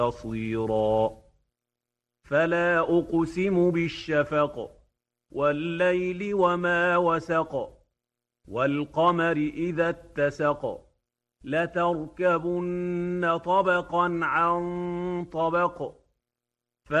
بصيرا فلا أقسم بالشفق والليل وما وسق والقمر إذا اتسق لتركبن طبقا عن طبق